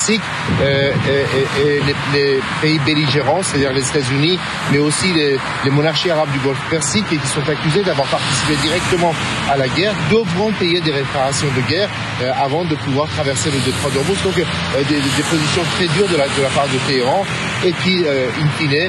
Persique et les pays belligérants, c'est-à-dire les États-Unis, mais aussi les monarchies arabes du Golfe Persique et qui sont accusés d'avoir participé directement à la guerre, devront payer des réparations de guerre avant de pouvoir traverser le détroit d'Ormuz. Donc des positions très dures de la part de Téhéran. Et puis, in fine,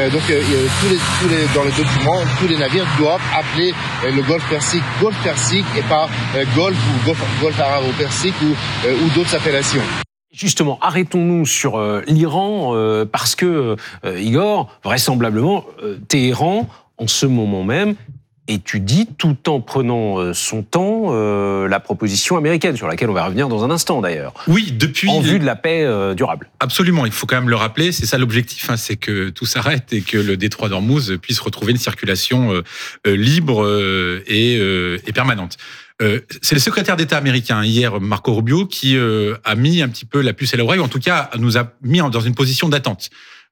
dans les documents, tous les navires doivent appeler le Golfe Persique et pas Golfe ou Golfe arabo-persique ou d'autres appellations. Justement, arrêtons-nous sur l'Iran, parce que, Igor, vraisemblablement, Téhéran, en ce moment même, étudie tout en prenant son temps la proposition américaine, sur laquelle on va revenir dans un instant d'ailleurs. Oui, depuis... En vue de la paix durable. Absolument, il faut quand même le rappeler, c'est ça l'objectif, c'est que tout s'arrête et que le détroit d'Ormuz puisse retrouver une circulation libre et permanente. C'est le secrétaire d'État américain, hier, Marco Rubio, qui a mis un petit peu la puce à l'oreille, ou en tout cas nous a mis dans une position d'attente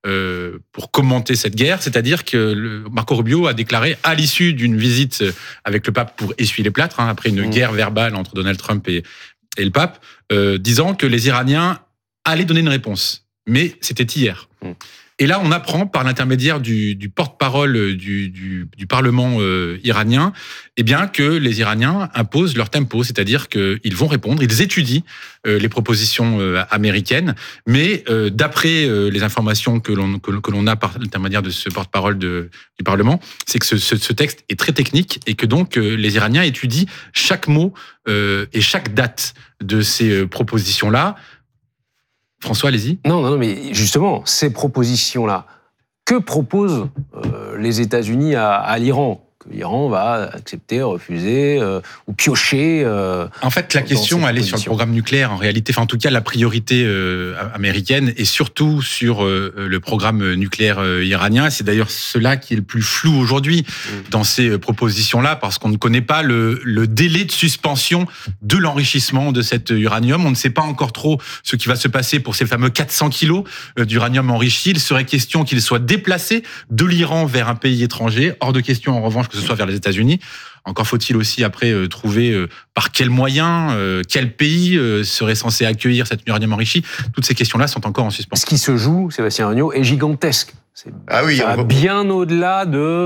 pour commenter cette guerre. C'est-à-dire que Marco Rubio a déclaré, à l'issue d'une visite avec le pape pour essuyer les plâtres, après une guerre verbale entre Donald Trump et le pape, disant que les Iraniens allaient donner une réponse. Mais c'était hier. Et là, on apprend par l'intermédiaire du porte-parole du Parlement iranien, que les Iraniens imposent leur tempo, c'est-à-dire qu'ils vont répondre, ils étudient les propositions américaines, mais d'après les informations que l'on a par l'intermédiaire de ce porte-parole du Parlement, c'est que ce texte est très technique et que donc les Iraniens étudient chaque mot et chaque date de ces propositions-là. François, allez-y. Non, mais justement, ces propositions-là, que proposent les États-Unis à l'Iran ? Que l'Iran va accepter, refuser ou piocher. En fait, la question, elle est sur le programme nucléaire, en réalité. Enfin, en tout cas, la priorité américaine est surtout sur le programme nucléaire iranien. C'est d'ailleurs cela qui est le plus flou aujourd'hui dans ces propositions-là, parce qu'on ne connaît pas le délai de suspension de l'enrichissement de cet uranium. On ne sait pas encore trop ce qui va se passer pour ces fameux 400 kilos d'uranium enrichi. Il serait question qu'il soit déplacé de l'Iran vers un pays étranger. Hors de question, en revanche, que ce soit vers les États-Unis. Encore faut-il aussi après trouver par quels moyens, quel pays serait censé accueillir cet uranium enrichi. Toutes ces questions-là sont encore en suspens. Ce qui se joue, Sébastien Regnault, est gigantesque. Ça va bien au-delà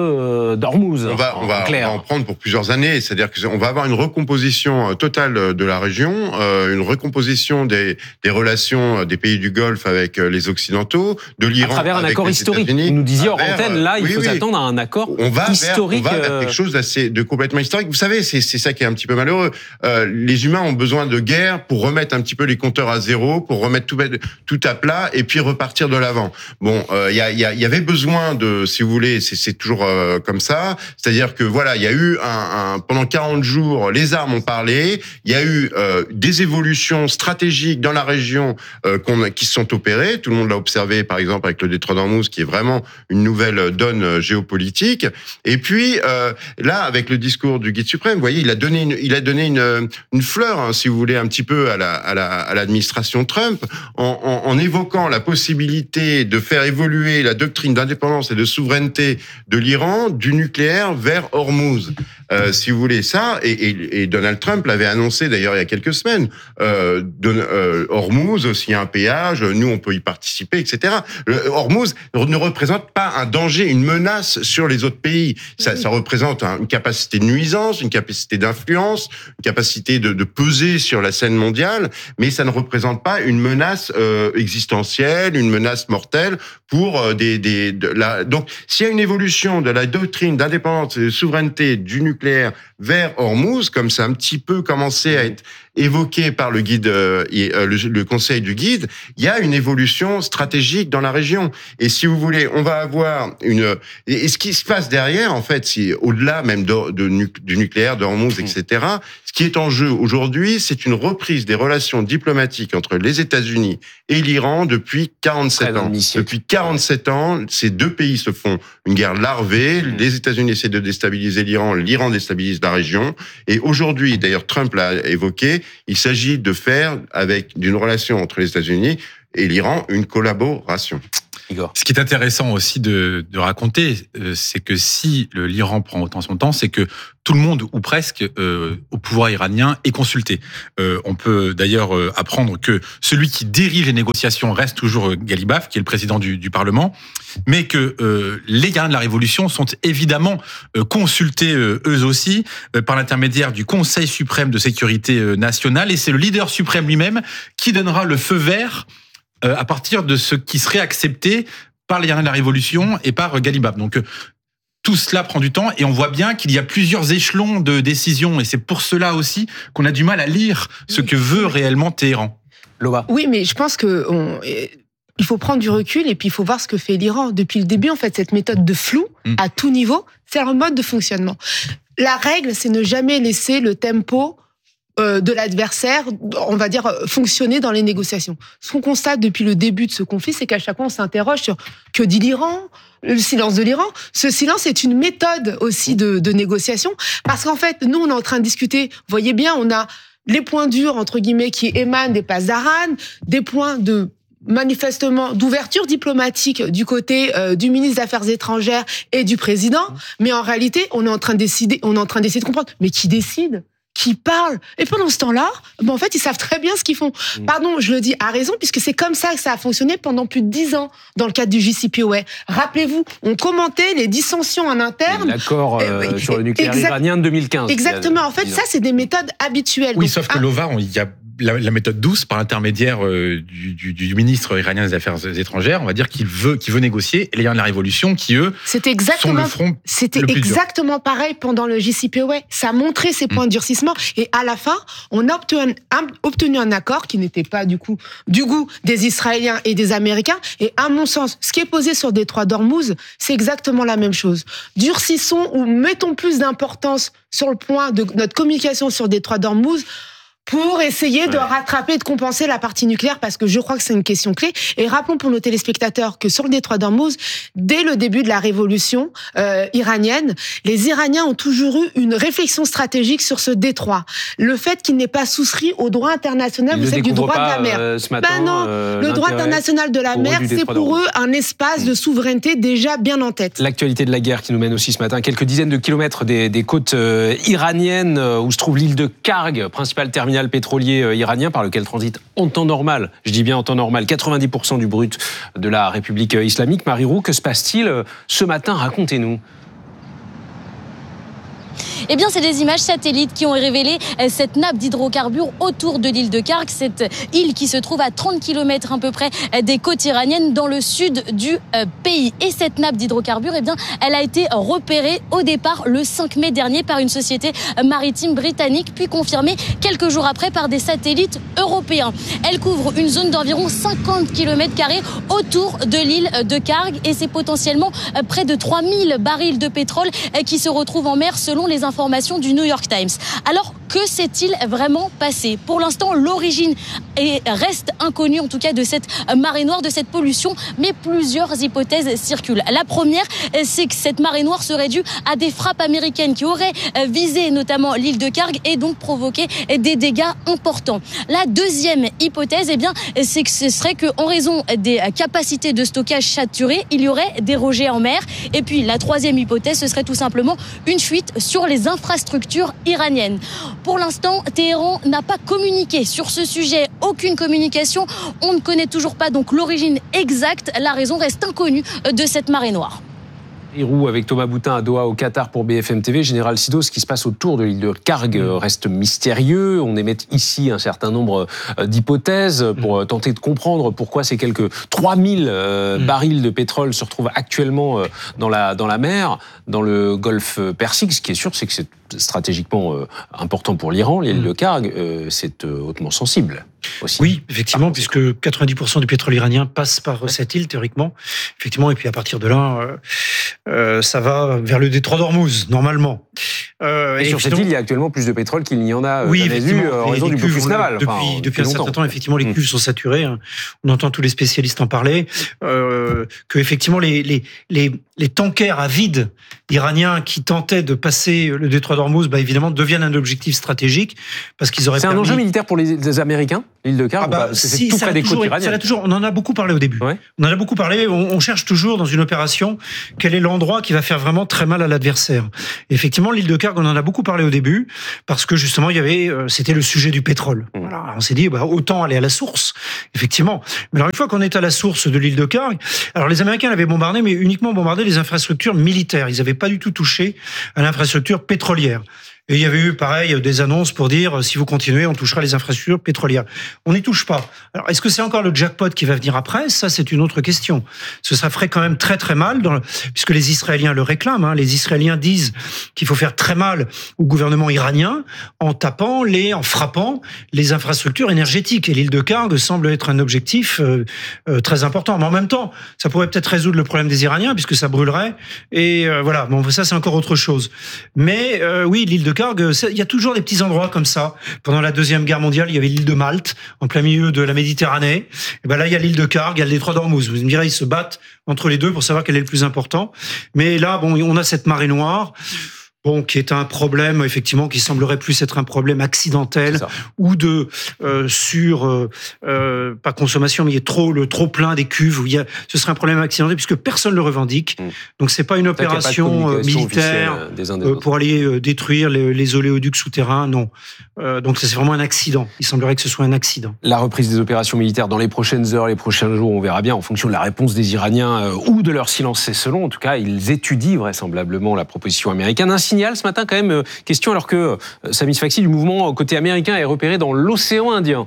d'Ormuz. On va en prendre pour plusieurs années. C'est-à-dire qu'on va avoir une recomposition totale de la région, une recomposition des relations des pays du Golfe avec les Occidentaux, de l'Iran à travers un accord historique. Vous nous disiez hors antenne, là, il faut s'attendre à un accord historique. On va vers quelque chose de complètement historique. Vous savez, c'est ça qui est un petit peu malheureux. Les humains ont besoin de guerre pour remettre un petit peu les compteurs à zéro, pour remettre tout à plat et puis repartir de l'avant. Bon, il y avait besoin de, si vous voulez, c'est toujours comme ça. C'est-à-dire que voilà, il y a eu pendant 40 jours, les armes ont parlé. Il y a eu des évolutions stratégiques dans la région qui se sont opérées. Tout le monde l'a observé, par exemple, avec le détroit d'Ormuz, qui est vraiment une nouvelle donne géopolitique. Et puis là, avec le discours du guide suprême, vous voyez, il a donné une fleur, si vous voulez, un petit peu à l'administration Trump, en évoquant la possibilité de faire évoluer la doctrine d'indépendance et de souveraineté de l'Iran du nucléaire vers Hormuz. Si vous voulez ça, et Donald Trump l'avait annoncé d'ailleurs il y a quelques semaines. Hormuz, s'il y a un péage, nous on peut y participer, etc. Hormuz ne représente pas un danger, une menace sur les autres pays. Ça représente une capacité de nuisance, une capacité d'influence, une capacité de peser sur la scène mondiale, mais ça ne représente pas une menace existentielle, une menace mortelle pour donc s'il y a une évolution de la doctrine d'indépendance et de souveraineté du nucléaire vers Hormuz, comme ça a un petit peu commencé à être évoqué par le guide, le conseil du guide, il y a une évolution stratégique dans la région. Et si vous voulez, on va avoir et ce qui se passe derrière, en fait, au-delà même du nucléaire, de Hormuz, etc., ce qui est en jeu aujourd'hui, c'est une reprise des relations diplomatiques entre les États-Unis et l'Iran depuis 47 ans. Depuis 47 ans, ces deux pays se font une guerre larvée. Les États-Unis essaient de déstabiliser l'Iran déstabilise la région. Et aujourd'hui, d'ailleurs, Trump l'a évoqué, il s'agit de faire, d'une relation entre les États-Unis et l'Iran, une collaboration. Igor. Ce qui est intéressant aussi de raconter, c'est que si l'Iran prend autant son temps, c'est que tout le monde, ou presque, au pouvoir iranien est consulté. On peut d'ailleurs apprendre que celui qui dirige les négociations reste toujours Ghalibaf, qui est le président du Parlement, mais que les gardiens de la Révolution sont évidemment consultés eux aussi par l'intermédiaire du Conseil suprême de sécurité nationale, et c'est le leader suprême lui-même qui donnera le feu vert à partir de ce qui serait accepté par les gardiens de la Révolution et par Ghalibaf. Donc tout cela prend du temps et on voit bien qu'il y a plusieurs échelons de décision, et c'est pour cela aussi qu'on a du mal à lire ce que veut réellement Téhéran. Loba. Oui, mais je pense que il faut prendre du recul et puis il faut voir ce que fait l'Iran. Depuis le début, en fait, cette méthode de flou, à tout niveau, c'est un mode de fonctionnement. La règle, c'est ne jamais laisser le tempo de l'adversaire, on va dire, fonctionner dans les négociations. Ce qu'on constate depuis le début de ce conflit, c'est qu'à chaque fois, on s'interroge sur que dit l'Iran, le silence de l'Iran. Ce silence est une méthode aussi de négociation, parce qu'en fait, nous, on est en train de discuter, vous voyez bien, on a les points durs, entre guillemets, qui émanent des passes d'Aran, des points de manifestement d'ouverture diplomatique du côté du ministre des Affaires étrangères et du président, mais en réalité, on est en train d'essayer de comprendre. Mais qui décide ? Qui parle? Et pendant ce temps-là, en fait, ils savent très bien ce qu'ils font. Pardon, je le dis à raison, puisque c'est comme ça que ça a fonctionné pendant plus de 10 ans dans le cadre du JCPOA. Rappelez-vous, on commentait les dissensions en interne. L'accord sur le nucléaire iranien de 2015. Exactement. En fait, ça, c'est des méthodes habituelles. Oui, donc, sauf que l'OVA, il y a la méthode douce par l'intermédiaire du ministre iranien des Affaires étrangères, on va dire qu'il veut négocier, et les gardiens de la Révolution qui, eux, sont le front C'était le plus dur. exactement pareil pendant le JCPOA. Ça a montré ces points de durcissement, et à la fin, on a obtenu un accord qui n'était pas du goût des Israéliens et des Américains, et à mon sens, ce qui est posé sur le détroit d'Ormuz, c'est exactement la même chose. Durcissons ou mettons plus d'importance sur le point de notre communication sur le détroit d'Ormuz, pour essayer de rattraper et de compenser la partie nucléaire, parce que je crois que c'est une question clé. Et rappelons pour nos téléspectateurs que sur le détroit d'Ormuz, dès le début de la révolution iranienne, les Iraniens ont toujours eu une réflexion stratégique sur ce détroit. Le fait qu'il n'ait pas souscrit au droit international, vous savez, du droit de la mer. Le droit international de la mer, c'est pour eux un espace de souveraineté déjà bien en tête. L'actualité de la guerre qui nous mène aussi ce matin, quelques dizaines de kilomètres des côtes iraniennes, où se trouve l'île de Karg, principal terminal pétrolier iranien par lequel transite en temps normal, je dis bien en temps normal, 90% du brut de la République islamique. Marie Roux, que se passe-t-il ce matin? Racontez-nous. Eh bien, c'est des images satellites qui ont révélé cette nappe d'hydrocarbures autour de l'île de Karg, cette île qui se trouve à 30 km à peu près des côtes iraniennes dans le sud du pays. Et cette nappe d'hydrocarbures, eh bien, elle a été repérée au départ le 5 mai dernier par une société maritime britannique, puis confirmée quelques jours après par des satellites européens. Elle couvre une zone d'environ 50 km² autour de l'île de Karg, et c'est potentiellement près de 3000 barils de pétrole qui se retrouvent en mer selon les informations du New York Times. Alors, que s'est-il vraiment passé? Pour l'instant, l'origine reste inconnue, en tout cas, de cette marée noire, de cette pollution, mais plusieurs hypothèses circulent. La première, c'est que cette marée noire serait due à des frappes américaines qui auraient visé notamment l'île de Karg et donc provoqué des dégâts importants. La deuxième hypothèse, eh bien, c'est que ce serait qu'en raison des capacités de stockage saturées, il y aurait des rejets en mer. Et puis, la troisième hypothèse, ce serait tout simplement une fuite sur les infrastructures iraniennes. Pour l'instant, Téhéran n'a pas communiqué sur ce sujet, aucune communication. On ne connaît toujours pas donc l'origine exacte. La raison reste inconnue de cette marée noire. Roux avec Thomas Boutin à Doha au Qatar pour BFM TV. Général Sido, ce qui se passe autour de l'île de Karg reste mystérieux. On émet ici un certain nombre d'hypothèses pour tenter de comprendre pourquoi ces quelques 3000 barils de pétrole se retrouvent actuellement dans la mer, dans le golfe Persique. Ce qui est sûr, c'est que c'est stratégiquement important pour l'Iran. L'île de Karg, c'est hautement sensible aussi. Oui, effectivement, puisque 90% du pétrole iranien passe par cette île, théoriquement. Effectivement, et puis à partir de là, ça va vers le détroit d'Ormuz, normalement. Et sur cette île, il y a actuellement plus de pétrole qu'il n'y en a jamais vu en raison du blocus naval. Depuis un certain temps, effectivement, les cuves sont saturées. On entend tous les spécialistes en parler. Que effectivement, les tankers à vide iraniens qui tentaient de passer le détroit d'Ormuz d'Ormuz, évidemment, deviennent un objectif stratégique parce qu'ils auraient. C'est un enjeu militaire pour les Américains, l'île de Kharg. C'est tout près des côtes iraniennes. On en a beaucoup parlé au début. Ouais. On en a beaucoup parlé. On cherche toujours dans une opération quel est l'endroit qui va faire vraiment très mal à l'adversaire. Et effectivement, l'île de Kharg, on en a beaucoup parlé au début parce que justement, c'était le sujet du pétrole. Voilà. On s'est dit, autant aller à la source, effectivement. Mais alors, une fois qu'on est à la source de l'île de Kharg, alors les Américains l'avaient bombardé, mais uniquement bombardé les infrastructures militaires. Ils n'avaient pas du tout touché à l'infrastructure pétrolière. Et il y avait eu, pareil, des annonces pour dire, si vous continuez, on touchera les infrastructures pétrolières. On n'y touche pas. Alors, est-ce que c'est encore le jackpot qui va venir après? Ça, c'est une autre question. Ça ferait quand même très, très mal, puisque les Israéliens le réclament. Les Israéliens disent qu'il faut faire très mal au gouvernement iranien en frappant les infrastructures énergétiques. Et l'île de Kharg semble être un objectif très important. Mais en même temps, ça pourrait peut-être résoudre le problème des Iraniens, puisque ça brûlerait. Et voilà. Bon, ça, c'est encore autre chose. Mais oui, l'île de Kharg, il y a toujours des petits endroits comme ça. Pendant la Deuxième Guerre mondiale, il y avait l'île de Malte, en plein milieu de la Méditerranée. Et là, il y a l'île de Kharg, il y a le détroit d'Ormuz. Vous me direz, ils se battent entre les deux pour savoir quel est le plus important. Mais là, on a cette marée noire. Qui est un problème, effectivement, qui semblerait plus être un problème accidentel ou pas consommation, mais il y a le trop plein des cuves où ce serait un problème accidentel puisque personne le revendique. Donc c'est pas une opération militaire pour aller détruire les oléoducs souterrains, non. Donc c'est vraiment un accident. Il semblerait que ce soit un accident. La reprise des opérations militaires dans les prochaines heures, les prochains jours, on verra bien en fonction de la réponse des Iraniens ou de leur silence cessant. En tout cas, ils étudient vraisemblablement la proposition américaine. Un signal ce matin quand même, question alors que Sami Sfaxi du mouvement côté américain est repéré dans l'océan Indien.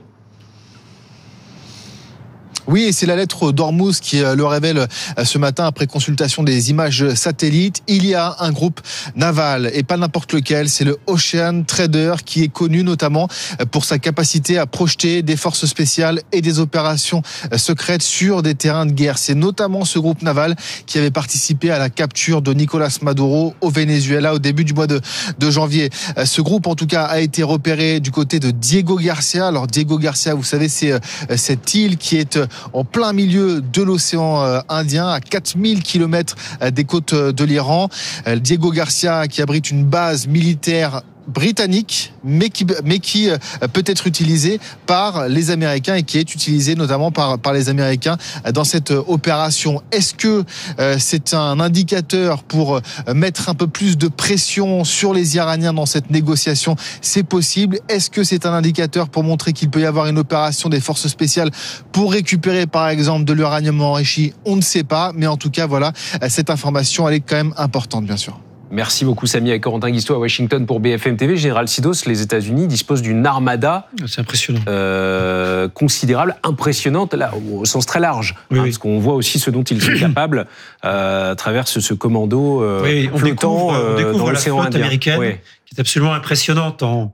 Oui, et c'est la lettre d'Ormuz qui le révèle ce matin après consultation des images satellites. Il y a un groupe naval, et pas n'importe lequel, c'est le Ocean Trader qui est connu notamment pour sa capacité à projeter des forces spéciales et des opérations secrètes sur des terrains de guerre. C'est notamment ce groupe naval qui avait participé à la capture de Nicolas Maduro au Venezuela au début du mois de janvier. Ce groupe, en tout cas, a été repéré du côté de Diego Garcia. Alors Diego Garcia, vous savez, c'est cette île qui est en plein milieu de l'océan Indien, à 4000 km des côtes de l'Iran. Diego Garcia qui abrite une base militaire britannique, mais qui peut être utilisée par les Américains et qui est utilisée notamment par les Américains dans cette opération. Est-ce que c'est un indicateur pour mettre un peu plus de pression sur les Iraniens dans cette négociation? C'est possible. Est-ce que c'est un indicateur pour montrer qu'il peut y avoir une opération des forces spéciales pour récupérer par exemple de l'uranium enrichi? On ne sait pas, mais en tout cas voilà, cette information elle est quand même importante bien sûr. Merci beaucoup Samy, avec Corentin Guisto à Washington pour BFM TV. Général Sidos, les États-Unis disposent d'une armada c'est impressionnant. Considérable, impressionnante, là, au sens très large, oui. Parce qu'on voit aussi ce dont ils sont capables à travers ce commando flottant on découvre dans l'océan la flotte Indien. Américaine, qui est absolument impressionnante en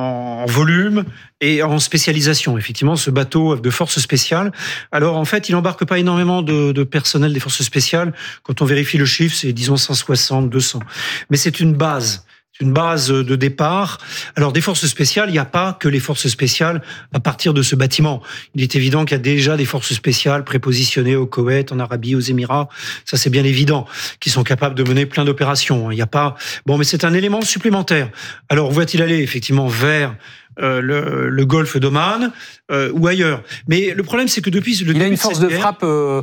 volume et en spécialisation. Effectivement, ce bateau de forces spéciales. Alors, en fait, il embarque pas énormément de personnel des forces spéciales. Quand on vérifie le chiffre, c'est, disons, 160, 200. Mais c'est une base. Une base de départ. Alors, des forces spéciales, il n'y a pas que les forces spéciales à partir de ce bâtiment. Il est évident qu'il y a déjà des forces spéciales prépositionnées au Koweït, en Arabie, aux Émirats. Ça, c'est bien évident, qui sont capables de mener plein d'opérations. Il n'y a pas... Bon, mais c'est un élément supplémentaire. Alors, où va-t-il aller? Effectivement, vers le golfe d'Oman ou ailleurs. Mais le problème, c'est que depuis le début il a une force de frappe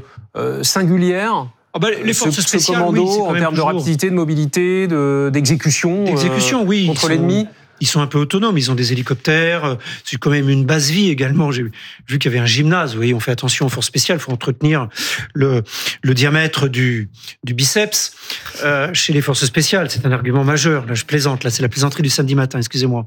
singulière. Les forces spéciales, commando, oui, en termes de rapidité, de mobilité, d'exécution, oui, contre l'ennemi. Ils sont un peu autonomes, ils ont des hélicoptères, c'est quand même une base vie également. J'ai vu qu'il y avait un gymnase, vous voyez, on fait attention aux forces spéciales, il faut entretenir le diamètre du biceps chez les forces spéciales, c'est un argument majeur. Là, je plaisante, là, c'est la plaisanterie du samedi matin, excusez-moi.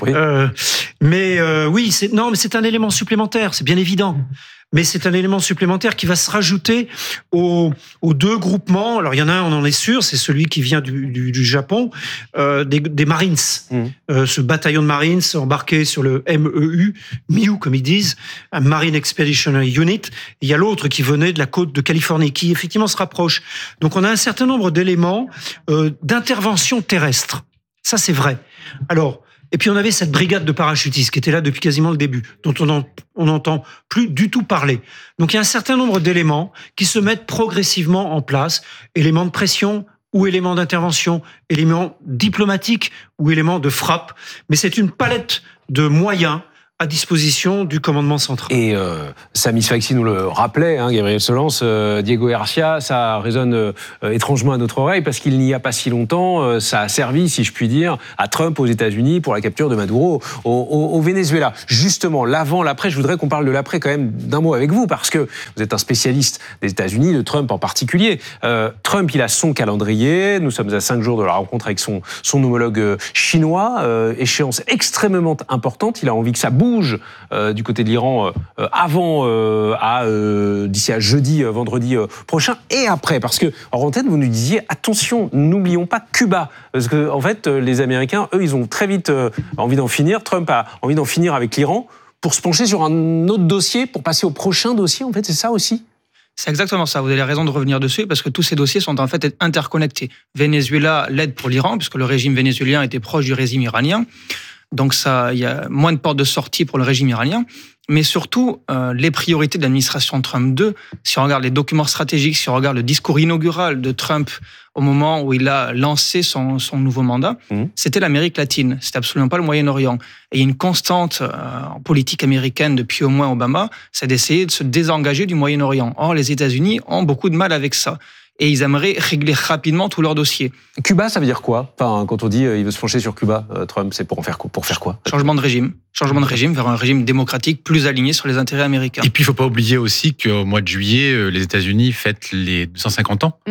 Oui, c'est un élément supplémentaire, c'est bien évident. Mais c'est un élément supplémentaire qui va se rajouter aux deux groupements. Alors, il y en a un, on en est sûr, c'est celui qui vient du Japon, des Marines. Ce bataillon de Marines embarqué sur le MEU, MIU, comme ils disent, un Marine Expeditionary Unit. Et il y a l'autre qui venait de la côte de Californie, qui effectivement se rapproche. Donc, on a un certain nombre d'éléments d'intervention terrestre. Ça, c'est vrai. Alors, et puis on avait cette brigade de parachutistes qui était là depuis quasiment le début, dont on n'entend plus du tout parler. Donc il y a un certain nombre d'éléments qui se mettent progressivement en place, éléments de pression ou élément d'intervention, élément diplomatique ou élément de frappe. Mais c'est une palette de moyens à disposition du commandement central. Et Sami Sfaxi nous le rappelait, Gabriel Solans, Diego Garcia, ça résonne étrangement à notre oreille parce qu'il n'y a pas si longtemps, ça a servi, si je puis dire, à Trump aux États-Unis pour la capture de Maduro au Venezuela. Justement, l'avant, l'après, je voudrais qu'on parle de l'après quand même d'un mot avec vous parce que vous êtes un spécialiste des États-Unis, de Trump en particulier. Trump, il a son calendrier. Nous sommes à 5 jours de la rencontre avec son homologue chinois, échéance extrêmement importante. Il a envie que ça bouge du côté de l'Iran d'ici à jeudi, vendredi prochain et après, parce que en antenne vous nous disiez attention, n'oublions pas Cuba, parce que en fait les Américains, eux, ils ont très vite envie d'en finir. Trump a envie d'en finir avec l'Iran pour se pencher sur un autre dossier, pour passer au prochain dossier. En fait, c'est ça aussi. C'est exactement ça. Vous avez raison de revenir dessus parce que tous ces dossiers sont en fait interconnectés. Venezuela, l'aide pour l'Iran, puisque le régime vénézuélien était proche du régime iranien. Donc ça, il y a moins de portes de sortie pour le régime iranien, mais surtout les priorités de l'administration Trump 2. Si on regarde les documents stratégiques, si on regarde le discours inaugural de Trump au moment où il a lancé son nouveau mandat, c'était l'Amérique latine, c'était absolument pas le Moyen-Orient. Et il y a une constante en politique américaine depuis au moins Obama, c'est d'essayer de se désengager du Moyen-Orient. Or, les États-Unis ont beaucoup de mal avec ça. Et ils aimeraient régler rapidement tous leurs dossiers. Cuba, ça veut dire quoi ? Enfin, quand on dit il veut se pencher sur Cuba, Trump, c'est pour faire quoi ? Changement de régime. Changement de régime vers un régime démocratique plus aligné sur les intérêts américains. Et puis, il ne faut pas oublier aussi qu'au mois de juillet, les États-Unis fêtent les 250 ans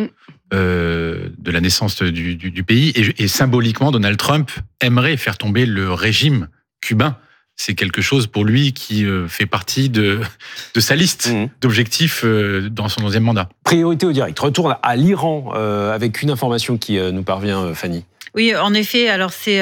de la naissance du pays. Et symboliquement, Donald Trump aimerait faire tomber le régime cubain. C'est quelque chose pour lui qui fait partie de sa liste d'objectifs dans son 11e mandat. Priorité au direct. Retour à l'Iran avec une information qui nous parvient, Fanny. Oui, en effet. Alors c'est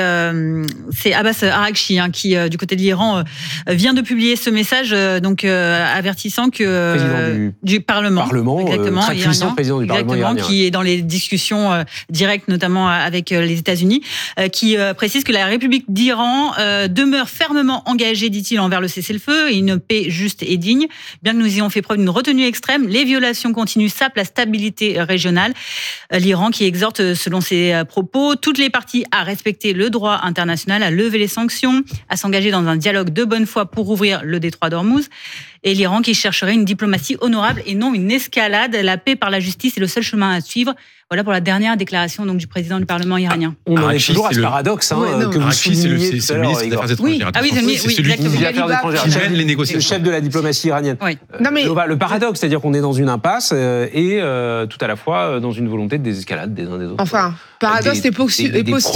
Abbas Araghchi qui, du côté de l'Iran, vient de publier ce message, avertissant que président du Parlement, exactement, très puissant président du Parlement iranien, qui est dans les discussions directes, notamment avec les États-Unis, qui précise que la République d'Iran demeure fermement engagée, dit-il, envers le cessez-le-feu et une paix juste et digne. Bien que nous ayons fait preuve d'une retenue extrême, les violations continues sapent la stabilité régionale. L'Iran qui exhorte, selon ses propos, toutes les parties à respecter le droit international, à lever les sanctions, à s'engager dans un dialogue de bonne foi pour ouvrir le détroit d'Ormuz. Et l'Iran qui chercherait une diplomatie honorable et non une escalade. La paix par la justice est le seul chemin à suivre. Voilà pour la dernière déclaration du président du Parlement iranien. On en est toujours à ce paradoxe que vous soulignez tout à l'heure. C'est le ministre des Affaires étrangères. C'est celui des Affaires étrangères qui mène les négociations. Le chef de la diplomatie iranienne. Oui. Le paradoxe, c'est-à-dire qu'on est dans une impasse et tout à la fois dans une volonté de désescalade des uns des autres. Enfin, paradoxe et postures,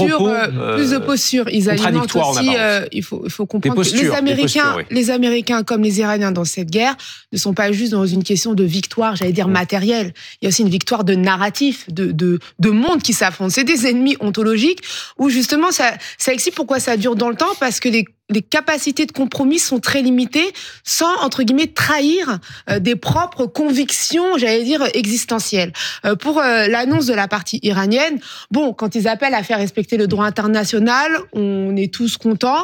plus de postures. Ils alimentent aussi, il faut comprendre que les Américains comme les Iraniens dans cette guerre ne sont pas juste dans une question de victoire, j'allais dire matérielle. Il y a aussi une victoire de narratif, de monde qui s'affrontent. C'est des ennemis ontologiques où justement ça explique pourquoi ça dure dans le temps, parce que les capacités de compromis sont très limitées sans, entre guillemets, trahir des propres convictions, j'allais dire, existentielles. Pour l'annonce de la partie iranienne, quand ils appellent à faire respecter le droit international, on est tous contents.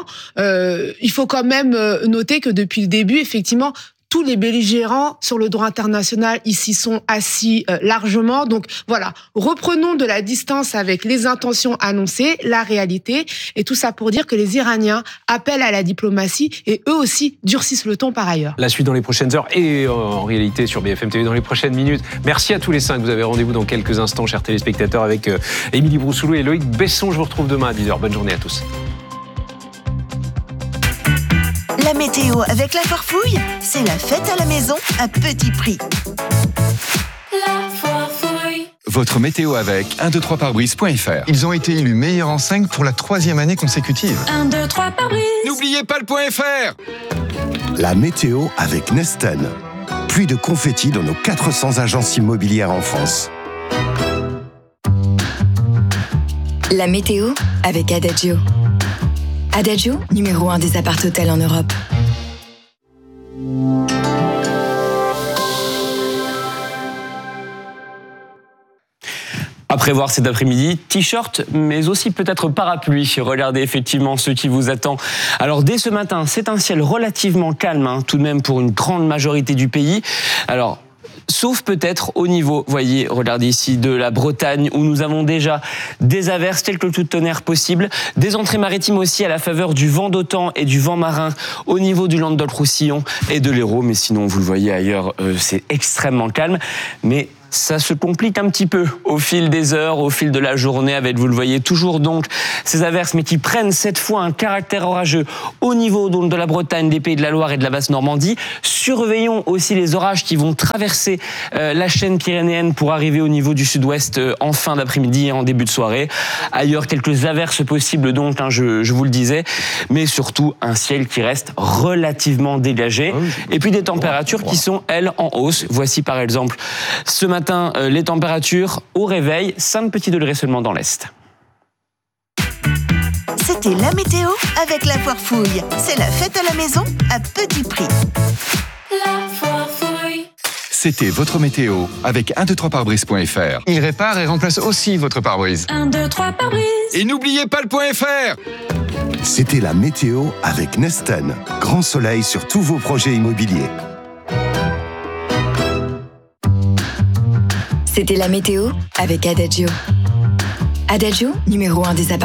Il faut quand même noter que depuis le début, effectivement, tous les belligérants sur le droit international ici sont assis largement. Donc voilà, reprenons de la distance avec les intentions annoncées, la réalité, et tout ça pour dire que les Iraniens appellent à la diplomatie et eux aussi durcissent le ton par ailleurs. La suite dans les prochaines heures et en réalité sur BFM TV dans les prochaines minutes. Merci à tous les 5. Vous avez rendez-vous dans quelques instants, chers téléspectateurs, avec Émilie Broussoulou et Loïc Besson. Je vous retrouve demain à 10h. Bonne journée à tous. La météo avec la Farfouille, c'est la fête à la maison à petit prix. La Farfouille. Votre météo avec 123parbrise.fr. Ils ont été élus meilleurs en 5 pour la 3e année consécutive. 1, 2, 3 parbrise. N'oubliez pas le .fr. La météo avec Nesten. Pluie de confettis dans nos 400 agences immobilières en France. La météo avec Adagio. Adagio, numéro 1 des appart-hôtels en Europe. À prévoir cet après-midi, t-shirt, mais aussi peut-être parapluie. Regardez effectivement ce qui vous attend. Alors dès ce matin, c'est un ciel relativement calme, tout de même pour une grande majorité du pays. Alors, sauf peut-être au niveau, voyez, regardez ici, de la Bretagne, où nous avons déjà des averses, quelques coups de tonnerre possibles, des entrées maritimes aussi à la faveur du vent d'OTAN et du vent marin au niveau du Languedoc-Roussillon et de l'Hérault, mais sinon, vous le voyez ailleurs, c'est extrêmement calme, mais ça se complique un petit peu au fil des heures, au fil de la journée, avec, vous le voyez, toujours donc ces averses, mais qui prennent cette fois un caractère orageux au niveau donc de la Bretagne, des Pays de la Loire et de la Basse-Normandie. Surveillons aussi les orages qui vont traverser la chaîne pyrénéenne pour arriver au niveau du sud-ouest en fin d'après-midi et en début de soirée. Ailleurs, quelques averses possibles donc, je vous le disais, mais surtout un ciel qui reste relativement dégagé. Et puis des températures qui sont, elles, en hausse. Voici par exemple ce matin les températures au réveil, 5 petits degrés seulement dans l'Est. C'était la météo avec la Foire Fouille. C'est la fête à la maison à petit prix. La Foire Fouille. C'était votre météo avec 123pare-brise.fr. Il répare et remplace aussi votre pare-brise. 1, 2, 3 pare-brise. Et n'oubliez pas le .fr. C'était la météo avec Nesten. Grand soleil sur tous vos projets immobiliers. C'était la météo avec Adagio. Adagio, numéro 1 des appartements.